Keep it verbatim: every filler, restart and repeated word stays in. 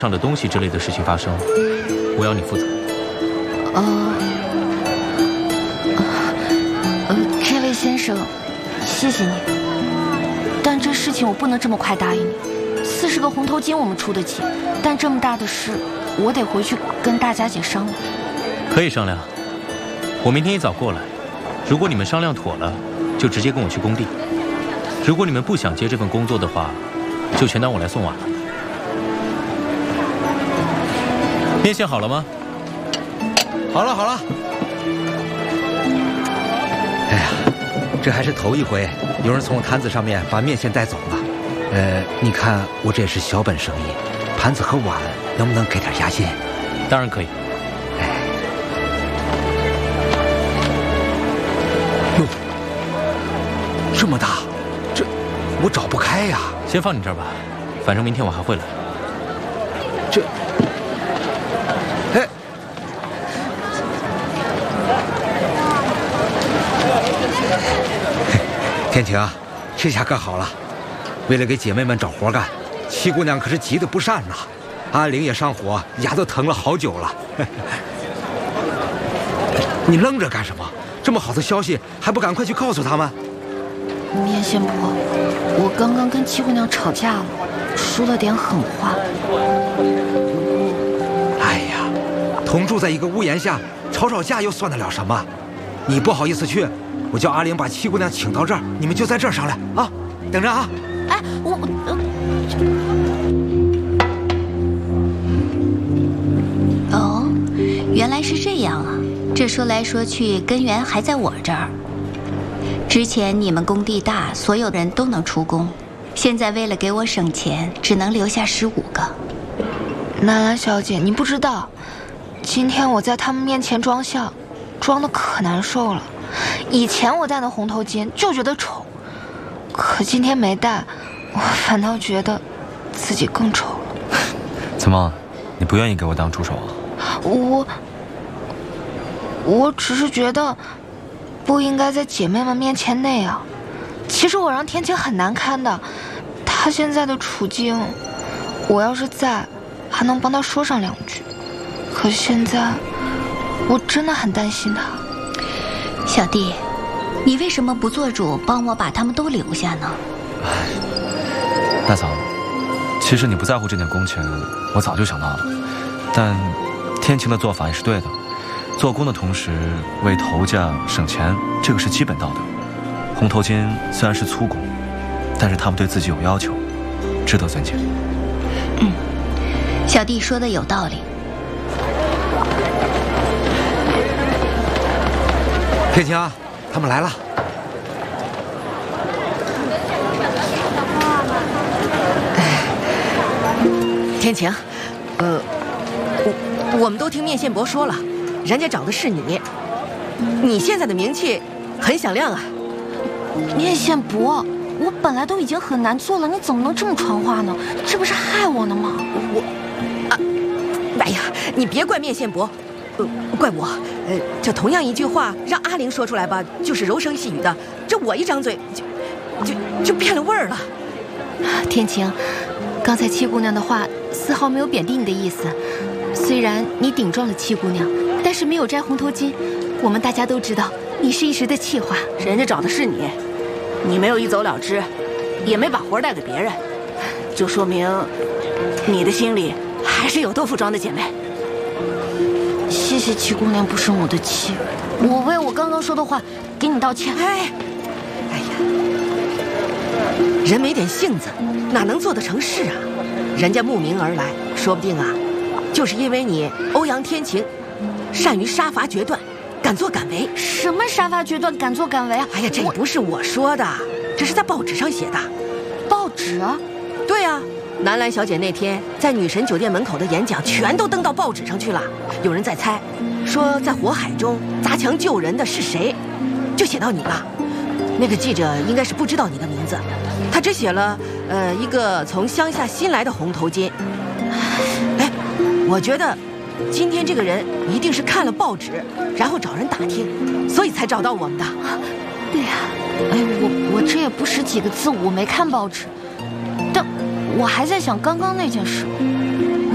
上的东西之类的事情发生，我要你负责。 呃，呃 ，Kelly 先生，谢谢你，但这事情我不能这么快答应你。四十个红头巾我们出得起，但这么大的事，我得回去跟大家姐商量。 可以商量，我明天一早过来。如果你们商量妥了，就直接跟我去工地；如果你们不想接这份工作的话，就全当我来送碗了。 面线好了吗？ 好了好了。哎呀，这还是头一回有人从我摊子上面把面线带走了。呃，你看我这也是小本生意，盘子和碗能不能给点押金？ 当然可以。 哎，哟，这么大，这我找不开呀。 先放你这儿吧，反正明天我还会来。 这。 哎，天晴啊，这下可好了。为了给姐妹们找活干，七姑娘可是急得不善呐。阿玲也上火，牙都疼了好久了。你愣着干什么？这么好的消息还不赶快去告诉他们？ 面线婆，我刚刚跟七姑娘吵架了，说了点狠话。 同住在一个屋檐下，吵吵架又算得了什么？你不好意思去，我叫阿玲把七姑娘请到这儿，你们就在这儿商量啊！等着啊！ 哎，我…… 呃、哦，原来是这样啊！这说来说去，根源还在我这儿。之前你们工地大，所有人都能出工，现在为了给我省钱，只能留下十五个。 兰兰小姐，你不知道。 今天我在他们面前装笑，装得可难受了。以前我戴那红头巾就觉得丑，可今天没戴，我反倒觉得自己更丑了。 怎么，你不愿意给我当助手啊？ 我，我只是觉得不应该在姐妹们面前那样。其实我让天晴很难堪的，她现在的处境，我要是在，还能帮她说上两句。 可现在，我真的很担心他。 小弟，你为什么不做主，帮我把他们都留下呢？ 大嫂，其实你不在乎这点工钱，我早就想到了。但天晴的做法也是对的，做工的同时为头家省钱，这个是基本道德。红头巾虽然是粗工，但是他们对自己有要求，值得尊敬。 嗯，小弟说的有道理。 天晴啊，他们来了。 天晴，呃，我我们都听面线伯说了，人家找的是你，你现在的名气很响亮啊。 面线伯，我本来都已经很难做了，你怎么能这么传话呢？这不是害我呢吗？ 我，啊，哎呀，你别怪面线伯。 呃，怪我，呃，这同样一句话让阿玲说出来吧，就是柔声细语的，这我一张嘴就就就变了味儿了。 天晴，刚才七姑娘的话丝毫没有贬低你的意思。虽然你顶撞了七姑娘，但是没有摘红头巾，我们大家都知道你是一时的气话。 人家找的是你，你没有一走了之，也没把活带给别人，就说明你的心里还是有豆腐装的姐妹。 谢谢七姑娘不生我的气，我为我刚刚说的话给你道歉。 哎，哎呀，人没点性子，哪能做得成事啊？人家慕名而来，说不定啊，就是因为你欧阳天晴，善于杀伐决断，敢作敢为。 什么杀伐决断、敢作敢为啊？ 哎呀，这不是我说的，这是在报纸上写的。 报纸啊？ 对啊。 南兰小姐那天在女神酒店门口的演讲，全都登到报纸上去了。有人在猜，说在火海中砸墙救人的是谁，就写到你了。那个记者应该是不知道你的名字，他只写了呃一个从乡下新来的红头巾。哎，我觉得今天这个人一定是看了报纸，然后找人打听，所以才找到我们的。 对呀，哎，我我这也不识几个字，我没看报纸。但我还在想刚刚那件事。